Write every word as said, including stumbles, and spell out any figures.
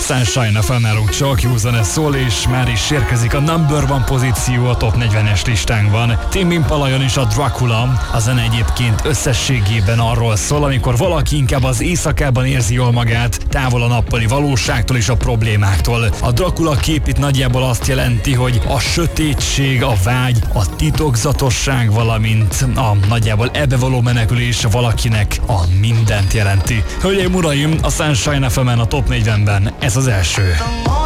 Sunshine ef em nálunk csak jó zene szól, és már is érkezik a number one pozíció a top negyvenes listánkban. Tame Impala jön is a Dracula. A zene egyébként összességében arról szól, amikor valaki inkább az éjszakában érzi jól magát, távol a nappali valóságtól és a problémáktól. A Dracula kép itt nagyjából azt jelenti, hogy a sötétség, a vágy, a titokzatosság, valamint a nagyjából ebbe való menekülés valakinek a mindent jelenti. Hölgyeim, uraim, a Sunshine ef emen a top negyvenben ez az első.